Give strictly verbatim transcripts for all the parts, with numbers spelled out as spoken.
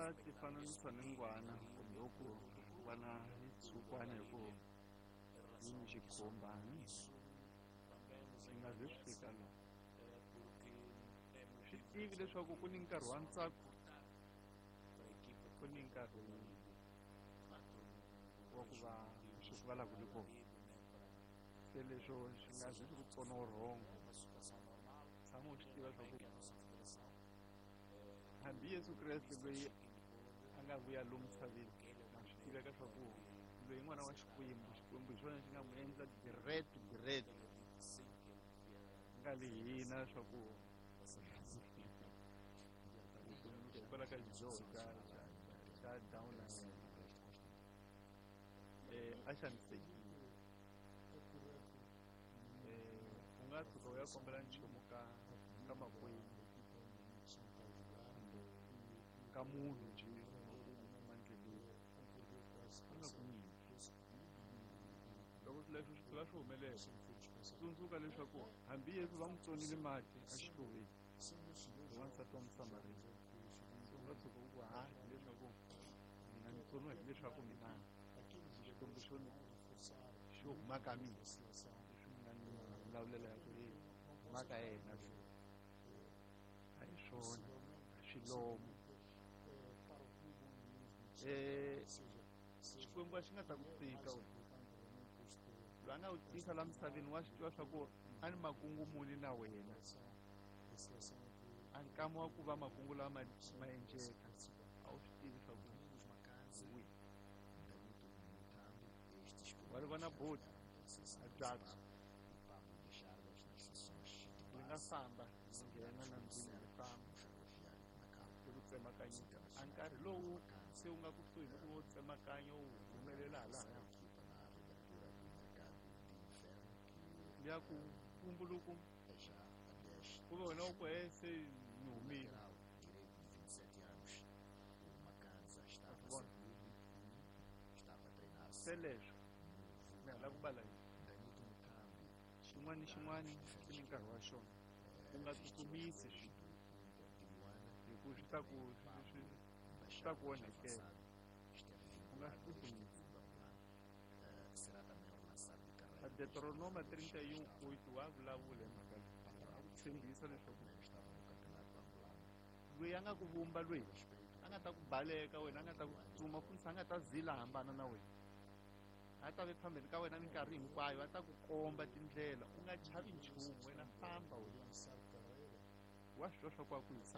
ti fananisa ni ngwana kumbe ku vana xitsukwana hi ku yini xi khombani swi nga ze swi fika laha swi tivi leswaku ku ni nkarhi wa ntsako ku ni nkarhi wa ku va swi ku vulavuli kona se leswo swi nga ze swi ku pfuna u rhongo tshama u swi tiva swa ku hambi Yesu Kreste loyi a nga vuya lomu misaveni ma swi tiveka swa ku loyi n'wana wa Xikwembu Xikwembu hi xona xi nga n'wi endla direto direto nga le hina swa ku hikwalaho ka xidyoho xa xa down na yena a xanisekile u nga tshuka u ya kombela nchumu ka ka makwenu ka munhu nje mandleleni a nga ku nyiki loko leswi swi tlhela swi humelela tsundzuka leswaku hambi Yesu va n'wi tsonile mati a xiloveni hi wansati wa Musamarita u nga tshuka u ku hayi leswaku mina ni tsoniwa hi leswaku mina xikwembu xo xo huma ka mina leswi mina ni vulavulela ya ku hi huma ka yena loyi a hi swona xilomo xikwembu a xi nga ta ku tshika wena loyi a nga wu tisa laha misaveni wa swi tiva swa ku a ni makungu muni na wena a nkama wa ku va makungu lawa ma endleka a wu swi tivi swa ku wi wa ri vona boti a byaka li nga famba li nghena na ndzilo li famba li ku tsemakanyisa a nkarhi lowu se u nga kusuhi ni ku wo tsemakanya wu humelela halahaya liya ku tumbuluku ku ve wena u ku he se ni humile se leswo ni hala ku vala xin'wana ni xin'wana xi ni nkarhi wa xona u nga tsutsumisi swilo hi ku swi ta ku swi ta ku onhekela u nga swi tsutsumisi a Deuteronoma trinta e um oito wa vulavula hi mhaka a ku tshembisa leswaku loyi a nga ku vumba loyi a nga ta ku baleka wena a nga ta ku tsutsuma futhi a nga ta zila hambana na wena a ta ve phambeni ka wena minkarhi hinkwayo a ta ku komba tindlela u nga chavi nchumu wena famba wena wa swi twa swa ku a ku yisa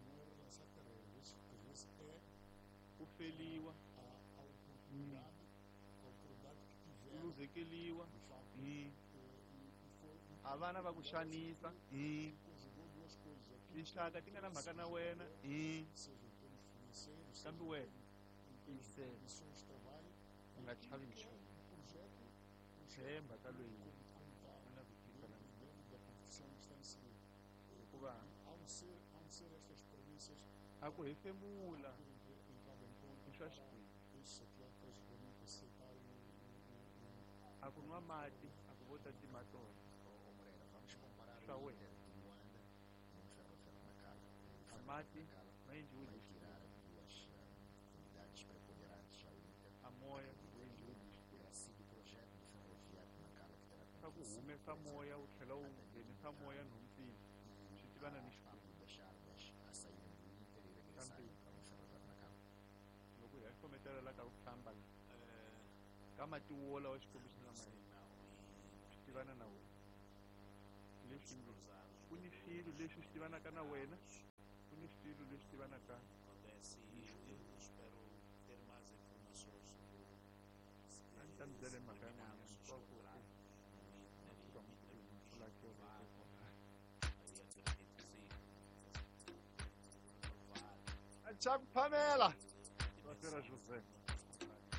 ku feliwa ku luzekeliwa a vana va ku xanisa tinxaka ti nga na mhaka na wena kambe wena tiyisela u nga chavi nchumu tshemba ka loyi a nga ku tisa la hikuva a ku hefemula i swa Xikwembu a ku nwa mati a ku vota timatona swa wena a mati ma endliwe hi a moya wu endliwe hi swa ku humesa moya wu tlhela wu nghenisa moya nhombyini swi tivana ni Xikwembu kambe loko hi ya hlometelela ka ku hlamba ka mati wo lawa Xikwembu xi nga ma endla swi tivana na wena leswi ku ni swilo leswi swi tivanaka na wena ku ni swilo leswi tivanaka a ni ta mi byela mhaka ya n'wana leswaku a Chuck Pamela va tirha Joseph